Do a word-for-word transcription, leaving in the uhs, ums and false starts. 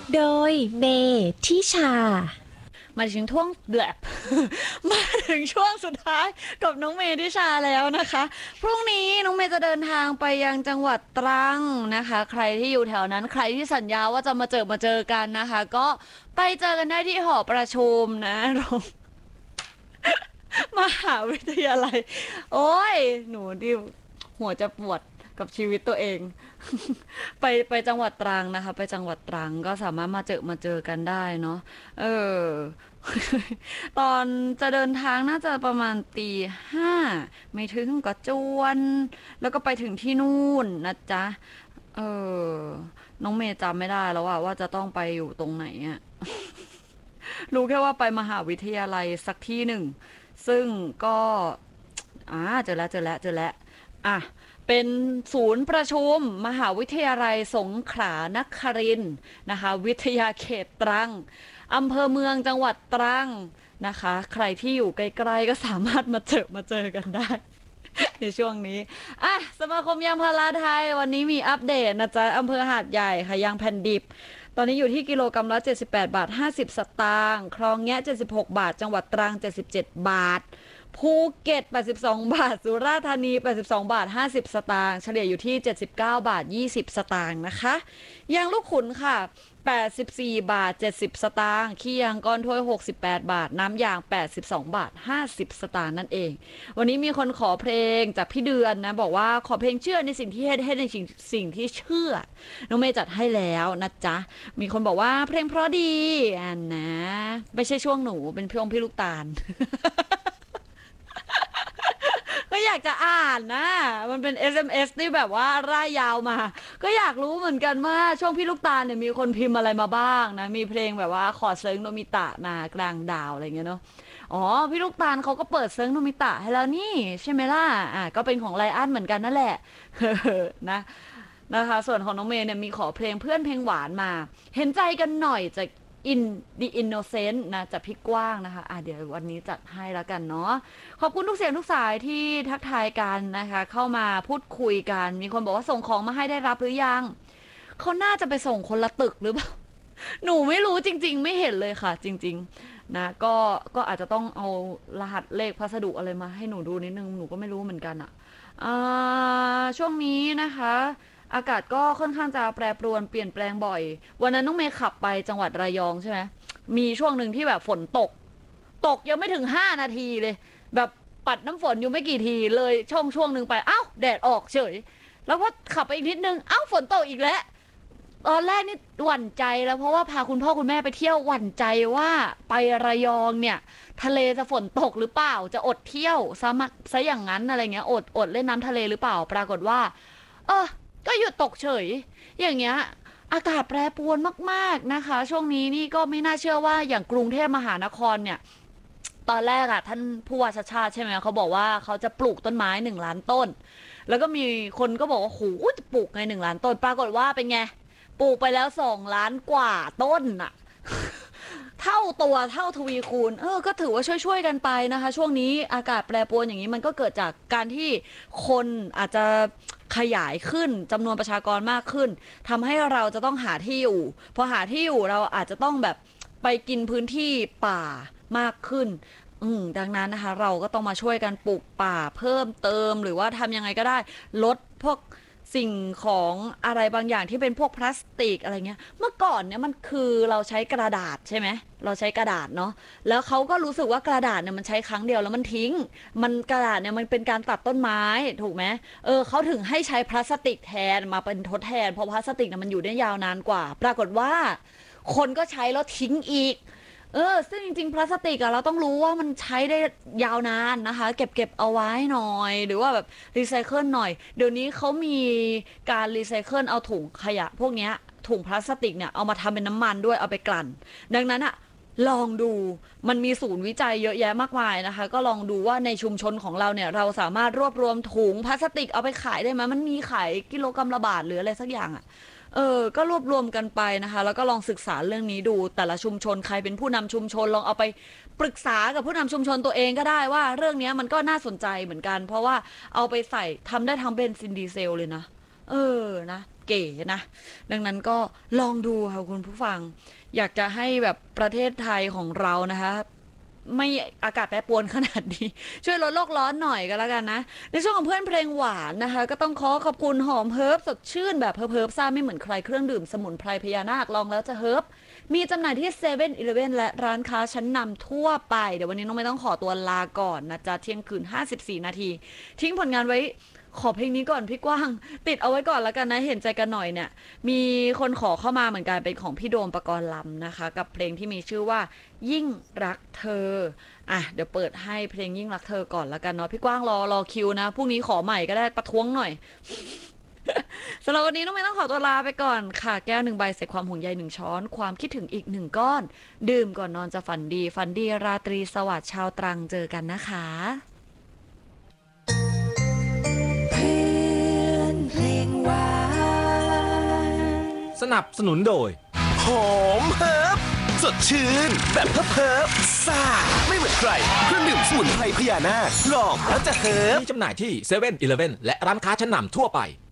โดยเมทิชามาถึงช่วงแบบ มาถึงช่วงสุดท้ายกับน้องเมย์ทิชาแล้วนะคะพรุ่งนี้น้องเมย์จะเดินทางไปยังจังหวัดตรังนะคะใครที่อยู่แถวนั้นใครที่สัญญาว่าจะมาเจอมาเจอกันนะคะก็ไปเจอกันได้ที่หอประชุมนะโรงมหาวิทยาลัยโอ้ยหนูดิหัวจะปวดกับชีวิตตัวเองไปไปจังหวัดตรังนะคะไปจังหวัดตรังก็สามารถมาเจอมาเจอกันได้เนาะเออ ตอนจะเดินทางน่าจะประมาณตีห้าไม่ถึงก็จวนแล้วก็ไปถึงที่นู่นนะจ๊ะเออน้องเมย์จำไม่ได้แล้วว่าว่าจะต้องไปอยู่ตรงไหนอะรู้แค่ว่าไปมหาวิทยาลัยสักที่หนึ่งซึ่งก็อ่าเจอแล้วเจอแล้วเจอแล้วอ่ะเป็นศูนย์ประชุมมหาวิทยาลัยสงขลานครินทร์นะคะวิทยาเขตตรังอำเภอเมืองจังหวัดตรังนะคะใครที่อยู่ใกล้ๆก็สามารถมาเจอมาเจอกันได้ ในช่วงนี้อ่ะสมาคมยางพาราไทยวันนี้มีอัปเดตนะจ๊ะอำเภอหาดใหญ่ค่ะยางแผ่นดิบตอนนี้อยู่ที่กิโลกรัมละเจ็ดสิบแปดบาทห้าสิบสตางค์คลองแงะเจ็ดสิบหกบาทจังหวัดตรังเจ็ดสิบเจ็ดบาทภูเก็ตแปดสิบสองบาทสุราษฎร์ธานีแปดสิบสองบาทห้าสิบสตางค์เฉลี่ยอยู่ที่เจ็ดสิบเก้าบาทยี่สิบสตางค์นะคะยางลูกขุนค่ะแปดสิบสี่บาทเจ็ดสิบสตางค์ขี้ยางก้อนถ้วยหกสิบแปดบาทน้ำยางแปดสิบสองบาทห้าสิบสตางค์นั่นเองวันนี้มีคนขอเพลงจากพี่เดือนนะบอกว่าขอเพลงเชื่อในสิ่งที่เฮ็ดให้ในสิ่งสิ่งที่เชื่อน้องเมย์จัดให้แล้วนะจ๊ะมีคนบอกว่าเพลงเพราะดีอันนะไม่ใช่ช่วงหนูเป็นเพลงพี่ลูกตาล ก็อยากจะอ่านนะมันเป็น เอส เอ็ม เอส ที่แบบว่าร่ายยาวมาก็อยากรู้เหมือนกันว่าช่วงพี่ลูกตาลเนี่ยมีคนพิมพ์อะไรมาบ้างนะมีเพลงแบบว่าขอเซิร์งโนมิตะมากลางดาวอะไรเงี้ยเนาะอ๋อพี่ลูกตาลเขาก็เปิดเซิร์งโนมิตะให้แล้วนี่ใช่ไหมล่ะอ่ะก็เป็นของไลอ้อนเหมือนกันนั่นแหละ นะนะคะส่วนของน้องเมย์เนี่ยมีขอเพลงเพื่อนเพลงหวานมาเห็นใจกันหน่อยจาก In the Innocent นะจากพี่กว้างนะคะอ่ะเดี๋ยววันนี้จัดให้แล้วกันเนาะขอบคุณทุกเสียงทุกสายที่ทักทายกันนะคะเข้ามาพูดคุยกันมีคนบอกว่าส่งของมาให้ได้รับหรือยังเขาน่าจะไปส่งคนละตึกหรือเปล่าหนูไม่รู้จริงๆไม่เห็นเลยค่ะจริงๆนะก็ก็อาจจะต้องเอารหัสเลขพัสดุอะไรมาให้หนูดูนิดนึงหนูก็ไม่รู้เหมือนกันอะอ่าช่วงนี้นะคะอากาศก็ค่อนข้างจะแปรปรวนเปลี่ยนแปลงบ่อยวันนั้นน้องเมย์ขับไปจังหวัดระยองใช่ไหมมีช่วงหนึ่งที่แบบฝนตกตกยังไม่ถึงห้านาทีเลยแบบปัดน้ำฝนอยู่ไม่กี่ทีเลยช่วงช่วงหนึ่งไปเอ้าแดดออกเฉยแล้วพอขับไปอีกนิดนึงเอ้าฝนตกอีกแล้วตอนแรกนี่หวั่นใจแล้วเพราะว่าพาคุณพ่อคุณแม่ไปเที่ยวหวั่นใจว่าไประยองเนี่ยทะเลจะฝนตกหรือเปล่าจะอดเที่ยวซะมาซะอย่างนั้นอะไรเงี้ยอดอดเล่นน้ำทะเลหรือเปล่าปรากฏว่าเออก็หยุดตกเฉยอย่างเงี้ยอากาศแปรปรวนมากๆนะคะช่วงนี้นี่ก็ไม่น่าเชื่อว่าอย่างกรุงเทพมหานครเนี่ยตอนแรกอะท่านผู้ว่าชาติชาติใช่ไหมเขาบอกว่าเขาจะปลูกต้นไม้หนึ่งล้านต้นแล้วก็มีคนก็บอกว่าโหจะปลูกไงหนึ่งล้านต้นปรากฏว่าเป็นไงปลูกไปแล้วสองล้านกว่าต้นอะ เท่าตัวเท่าทวีคูณเออก็ถือว่าช่วยๆกันไปนะคะช่วงนี้อากาศแปรปรวนอย่างนี้มันก็เกิดจากการที่คนอาจจะขยายขึ้นจำนวนประชากรมากขึ้นทำให้เราจะต้องหาที่อยู่พอหาที่อยู่เราอาจจะต้องแบบไปกินพื้นที่ป่ามากขึ้นอืมดังนั้นนะคะเราก็ต้องมาช่วยกันปลูกป่าเพิ่มเติมหรือว่าทำยังไงก็ได้ลดพวก สิ่งของอะไรบางอย่างที่เป็นพวกพลาสติกอะไรเงี้ยเมื่อก่อนเนี่ยมันคือเราใช้กระดาษใช่ไหมเราใช้กระดาษเนาะแล้วเขาก็รู้สึกว่ากระดาษเนี่ยมันใช้ครั้งเดียวแล้วมันทิ้งมันกระดาษเนี่ยมันเป็นการตัดต้นไม้ถูกไหมเออเขาถึงให้ใช้พลาสติกแทนมาเป็นทดแทนเพราะพลาสติกเนี่ยมันอยู่ได้ยาวนานกว่าปรากฏว่าคนก็ใช้แล้วทิ้งอีก เออซึ่งจริงๆพลาสติกอะเราต้องรู้ว่ามันใช้ได้ยาวนานนะคะเก็บเก็บเอาไว้หน่อยหรือว่าแบบรีไซเคิลหน่อยเดี๋ยวนี้เขามีการรีไซเคิลเอาถุงขยะพวกเนี้ยถุงพลาสติกเนี่ยเอามาทำเป็นน้ำมันด้วยเอาไปกลั่นดังนั้นอะลองดูมันมีศูนย์วิจัยเยอะแยะมากมายนะคะก็ลองดูว่าในชุมชนของเราเนี่ยเราสามารถรวบรวมถุงพลาสติกเอาไปขายได้ไหมมันมีขายกิโลกรัมละบาทหรืออะไรสักอย่างอะ เออก็รวบรวมกันไปนะคะแล้วก็ลองศึกษาเรื่องนี้ดูแต่ละชุมชนใครเป็นผู้นำชุมชนลองเอาไปปรึกษากับผู้นำชุมชนตัวเองก็ได้ว่าเรื่องนี้มันก็น่าสนใจเหมือนกันเพราะว่าเอาไปใส่ทำได้ทั้งเบนซินดีเซลเลยนะเออนะเก๋นะดังนั้นก็ลองดูค่ะคุณผู้ฟังอยากจะให้แบบประเทศไทยของเรานะคะไม่อากาศแปรปรวนขนาดนี้ช่วยลดโลกร้อนหน่อยก็แล้วกันนะในช่วงของเพื่อนเพลงหวานนะคะก็ต้องขอขอบคุณหอมเฮิร์บสดชื่นแบบเฮิร์บเฮิร์บซ่าไม่เหมือนใครเครื่องดื่มสมุนไพรพญานาคลองแล้วจะเฮิร์บมีจำหน่ายที่เซเว่นอีเลฟเว่นและร้านค้าชั้นนำทั่วไปเดี๋ยววันนี้น้องไม่ต้องขอตัวลาก่อนนะจ๊ะเที่ยงคืนห้าสิบสี่นาทีทิ้งผลงานไว้ขอเพลงนี้ก่อนพี่กว้างติดเอาไว้ก่อนแล้วกันนะเห็นใจกันหน่อยเนี่ยมีคนขอเข้ามาเหมือนกันเป็นของพี่โดมปกรณ์ลำนะคะกับเพลงที่มีชื่อว่ายิ่งรักเธออ่ะเดี๋ยวเปิดให้เพลงยิ่งรักเธอก่อนแล้วกันเนาะพี่กว้างรอรอคิวนะพรุ่งนี้ขอใหม่ก็ได้ประท้วงหน่อย สำหรับวันนี้น้องไม่ต้องขอตัวลาไปก่อนค่ะแก้วหนึ่งใบใส่ความห่วงใยหนึ่งช้อนความคิดถึงอีกหนึ่งก้อนดื่มก่อนนอนจะฝันดีฝันดีราตรีสวัสดิ์ชาวตรังเจอกันนะคะสนับสนุนโดยหอมเฮิร์บสดชื่นแบบเฮิร์บเฮิร์บซ่าไม่เหมือนใครเครื่องดื่มสมุนไพรพญานาคลองแล้วจะเฮิร์บมีจำหน่ายที่เซเว่นอีเลฟเว่นและร้านค้าชั้นนำทั่วไป